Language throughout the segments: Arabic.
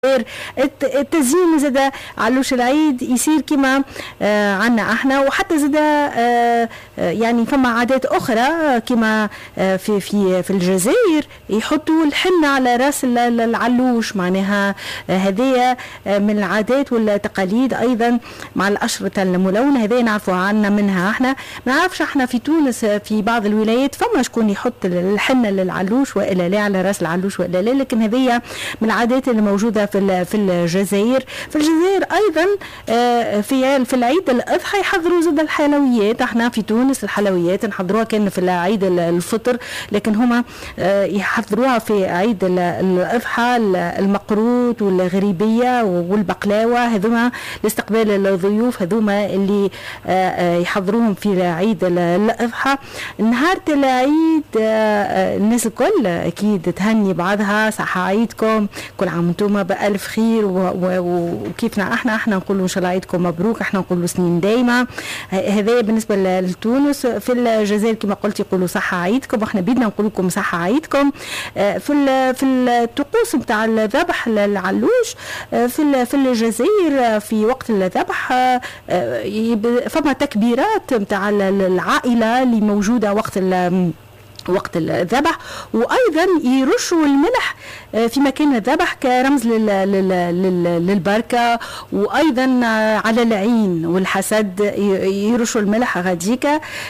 التزيين زاد علوش العيد يصير كما عنا احنا، وحتى زاد يعني فما عادات اخرى كما في الجزائر يحطوا الحنة على راس العلوش، معناها هذه من العادات والتقاليد ايضا مع الاشرطة الملونة. هذه نعرفوا عنا منها احنا، ما نعرفش احنا في تونس في بعض الولايات فما شكون يحط الحنة للعلوش والا لا على راس العلوش والا لا، لكن هذه من العادات اللي موجودة في الجزائر. في الجزائر ايضا في العيد الاضحى يحضروا زاد الحلويات. احنا في تونس الحلويات نحضروها كان في العيد الفطر، لكن هما يحضروها في عيد الاضحى، المقروط والغريبيه والبقلاوه، هذوما لاستقبال الضيوف، هذوما اللي يحضروهم في عيد الاضحى. نهار العيد الناس الكل اكيد تهني بعضها، صحة عيدكم، كل عام وانتم بألف خير، وكيفنا احنا نقولوا ان شاء الله عيدكم مبروك، احنا نقولوا سنين دايما. هذا بالنسبه لتونس. في الجزائر كما قلت يقولوا صحة عيدكم، واحنا بدنا نقول لكم صحة عيدكم. في الطقوس نتاع الذبح للعلوش في الجزائر في وقت الذبح فما تكبيرات نتاع العائله اللي موجوده وقت الذبح، وايضا يرشوا الملح في مكان الذبح كرمز للبركه، وايضا على العين والحسد يرشوا الملح غاديك.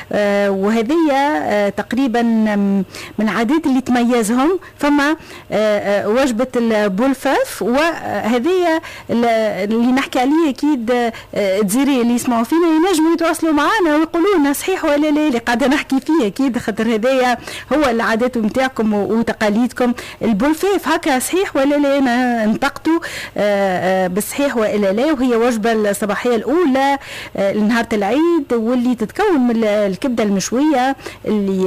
وهذه تقريبا من العادات اللي تميزهم. فما وجبه البولفاف، وهذه اللي نحكي عليه اكيد تزيري اللي يسمعوا فينا ينجموا يتواصلوا معنا ويقولوا لنا صحيح ولا لا اللي قاعده نحكي فيه، اكيد خاطر هذايا هو العادات نتاعكم وتقاليدكم. البولفاف هكا صحيح ولا لا؟ انا انطقتوا بصحيح ولا لا؟ وهي وجبه الصباحيه الاولى لنهار العيد، واللي تتكون من الكبده المشويه اللي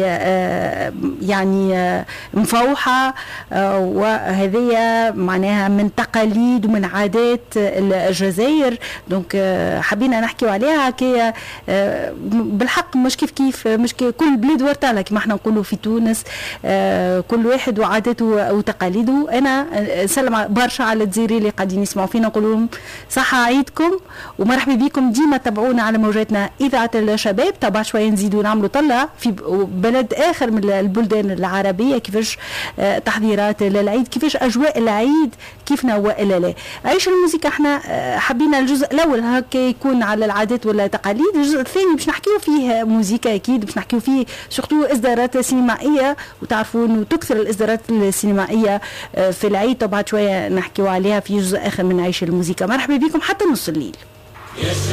يعني مفوحه، وهذه معناها من تقاليد ومن عادات الجزائر. دونك حبينا نحكيو عليها كي بالحق مش كيف مش كل بلاد ورتالها كما احنا نقولوا في تونس، كل واحد وعاداته وتقاليده. انا سلم برشا على الجزائريين اللي قاعدين يسمعوا فينا، نقول لهم صحة عيدكم ومرحبا بكم. ديما تابعونا على موجاتنا اذاعه الشباب. طبعا شويه نزيدوا نعملوا طلع في بلد اخر من البلدان العربيه، كيفاش تحضيرات للعيد، كيفاش اجواء العيد، كيفنا والا لا. عيش الموسيقى احنا حبينا الجزء الاول هكا يكون على العادات والتقاليد، الجزء الثاني باش نحكيو فيه موسيقى، اكيد باش نحكيو فيه سورتو اصدارات سينمائيه، وتعرفوا انه تكثر الاصدارات السينمائيه في العيد. طبعا شويه نحكيو عليها في جزء اخر من عيش الموسيقى. مرحبا بكم حتى نص الليل.